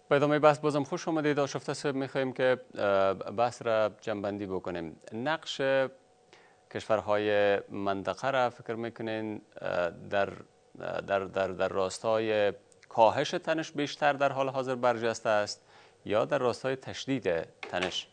به ادامه بحث بازم خوش آمدید. آشفته صاحب، میخواهیم که بحث را جنبندی بکنیم. نقش کشورهای منطقه را فکر میکنین در راستای کاهش تنش بیشتر در حال حاضر برجسته است یا در راستای تشدید تنش؟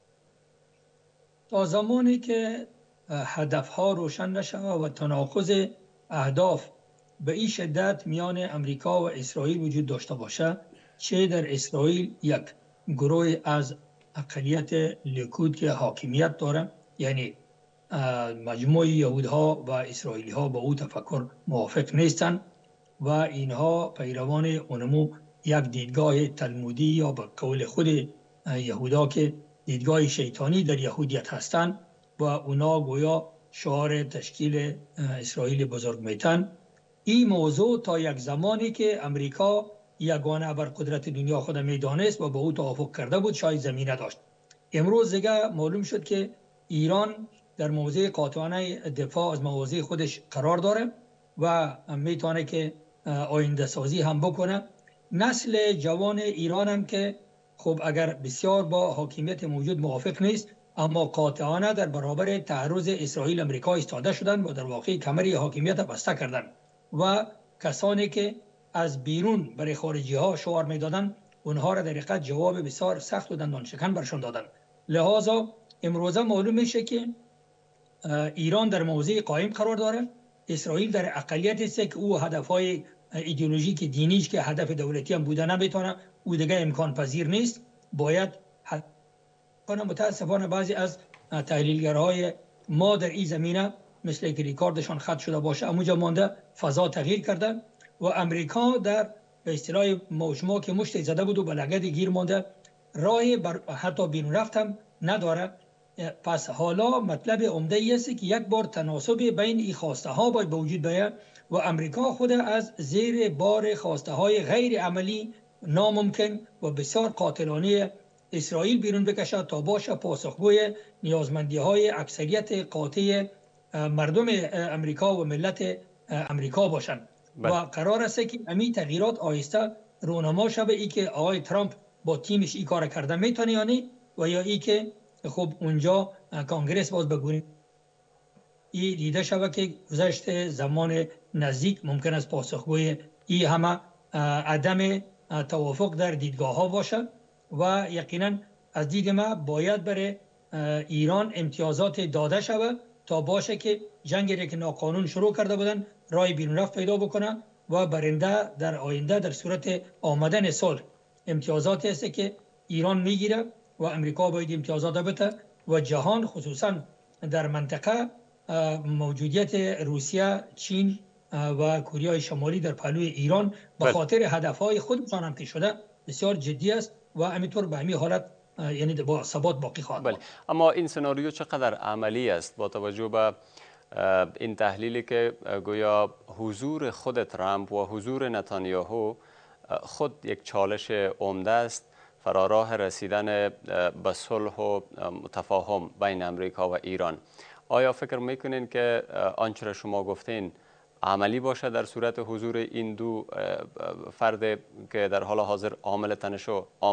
تا زمانی که هدفها روشن نشود و تناقض اهداف به این شدت میان امریکا و اسرائیل وجود داشته باشه، چه در اسرائیل یک گروه از اقلیت لیکود که حاکمیت داره، یعنی مجموع یهودها و اسرائیلی ها با او تفکر موافق نیستند و اینها پیروان اونمو یک دیدگاه تلمودی یا به قول خود یهودا که دیدگاه شیطانی در یهودیت هستند و اونا گویا شعار تشکیل اسرائیل بزرگ میتن. این موضوع تا یک زمانی که امریکا یگانه ابرقدرت دنیا خود میدانست و با او توافق کرده بود شاید زمینه داشت. امروز دیگه معلوم شد که ایران در موضع قاطعانه دفاع از مواضع خودش قرار داره و میتونه که آینده سازی هم بکنه. نسل جوان ایران هم که خب اگر بسیار با حاکمیت موجود موافق نیست، اما قاطعانه در برابر تعرض اسرائیل امریکا ایستاده شدند و در واقع کمر حاکمیت بسته کردند و کسانی که از بیرون برای خارجی ها شعار میدادند اونها را در حقیقت جواب بسیار سخت و دندان شکن برشان دادند. لذا امروزه معلوم میشه که ایران در موضع قائم قرار داره، اسرائیل در اقلیت است که او هدفهای ایدئولوژیک دینیش که هدف دولتی هم بوده نمیتونه، او دیگه امکان پذیر نیست. باید متاسفانه بعضی از تحلیلگرهای ما در این زمینه مثل که ریکاردشان خط شده باشه اموجا مانده، فضا تغییر کرده و امریکا در به اصطلاح موشما که مشت زده بود و به لگد گیر مانده، راه حتی بیرون رفتم نداره. پس حالا مطلب عمده ای است که یک بار تناسب بین این خواسته ها باید به وجود بیاید و امریکا خود از زیر بار خواسته های غیر عملی ناممکن و بسیار قاتلانه اسرائیل بیرون بکشد تا باشه پاسخگوی نیازمندی های اکثریت قاطع مردم امریکا و ملت امریکا باشند. و قرار است که همین تغییرات آهسته رونما شود، ای که آقای ترامپ با تیمش این کار کرده میتونه یا نه، و یا ای که خب اونجا کانگرس باز بگونی این دیده شود که گذشت زمان نزدیک ممکن است پاسخگوی این همه عدم توافق در دیدگاه ها باشه و یقینا از دید ما باید برای ایران امتیازات داده شود تا باشه که جنگی که ناقانون شروع کرده بودن راه بیرون رفت پیدا بکنه و برنده در آینده در صورت آمدن صلح امتیازاتی است که ایران میگیره و امریکا باید امتیازات بده و جهان خصوصا در منطقه موجودیت روسیه، چین و کره شمالی در پهلوی ایران به خاطر هدفهای خودشان هم که شده بسیار جدی است و همینطور به همین حالت یعنی با ثبات باقی خواهد بود. اما این سناریو چقدر عملی است با توجه به این تحلیلی که گویا حضور خود ترامپ و حضور نتانیاهو خود یک چالش عمده است فراراه رسیدن به صلح و تفاهم بین امریکا و ایران؟ آیا فکر میکنین که آنچه را شما گفتین عملی باشه در صورت حضور این دو فرد که در حال حاضر عامل تنش و